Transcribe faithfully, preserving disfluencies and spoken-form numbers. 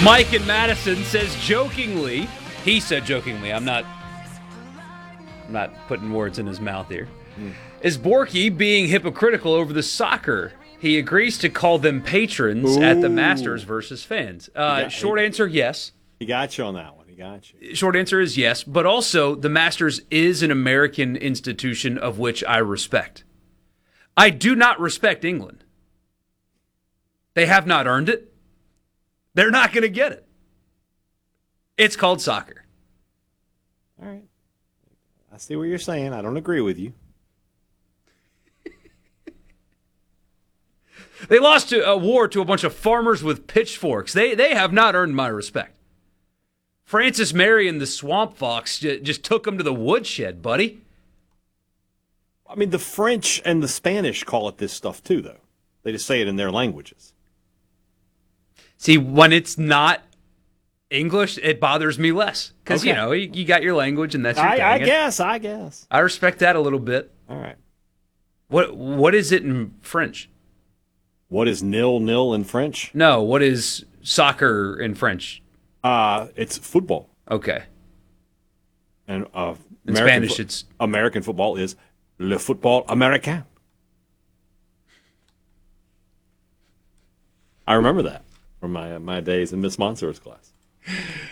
Mike in Madison says jokingly, he said jokingly, I'm not I'm not putting words in his mouth here. Mm. Is Borky being hypocritical over the soccer? He agrees to call them patrons Ooh. At the Masters versus fans. Uh, got, short he, answer, yes. He got you on that one. He got you. Short answer is yes, but also the Masters is an American institution of which I respect. I do not respect England. They have not earned it. They're not going to get it. It's called soccer. All right. I see what you're saying. I don't agree with you. They lost to a war to a bunch of farmers with pitchforks. They they have not earned my respect. Francis Mary and the Swamp Fox just took them to the woodshed, buddy. I mean, the French and the Spanish call it this stuff too, though. They just say it in their languages. See, when it's not English, it bothers me less. Because, okay. you know, you, you got your language and that's your I, thing. I guess, I guess. I respect that a little bit. All right. What What is it in French? What is nil-nil in French? No, what is soccer in French? Uh, it's football. Okay. And uh, in Spanish, fo- it's... American football is le football américain. I remember that from my my days in Miss Monsour's class.